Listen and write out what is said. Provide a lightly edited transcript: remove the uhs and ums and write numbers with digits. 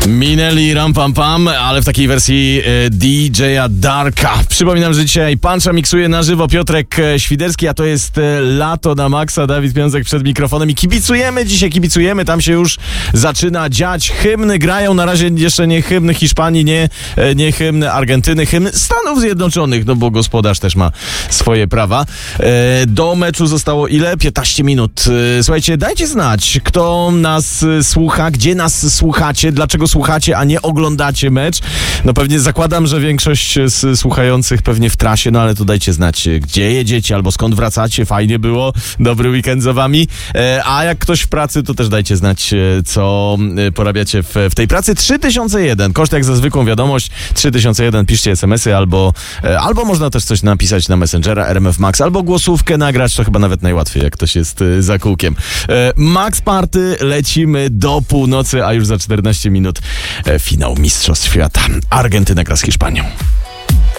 Minęli Ram Pam Pam, ale w takiej wersji DJ-a Darka. Przypominam, że dzisiaj Puncha miksuje na żywo Piotrek Świderski, a to jest Lato na maksa. Dawid Piątek przed mikrofonem i kibicujemy, tam się już zaczyna dziać. Hymny grają, na razie jeszcze nie hymny Hiszpanii, nie hymny Argentyny, hymn Stanów Zjednoczonych, no bo gospodarz też ma swoje prawa. Do meczu zostało ile? 15 minut. Słuchajcie, dajcie znać, kto nas słucha, gdzie nas słuchacie, dlaczego słuchacie, a nie oglądacie mecz. No pewnie zakładam, że większość z słuchających pewnie w trasie, no ale to dajcie znać, gdzie jedziecie albo skąd wracacie. Fajnie było, dobry weekend za wami. A jak ktoś w pracy, to też dajcie znać, co porabiacie w tej pracy. 3001, koszt jak za zwykłą wiadomość, 3001, piszcie SMS-y albo można też coś napisać na Messengera, RMF Max, albo głosówkę nagrać, to chyba nawet najłatwiej, jak ktoś jest za kółkiem. Max Party, lecimy do północy, a już za 14 minut finał Mistrzostw Świata. Argentyna gra z Hiszpanią.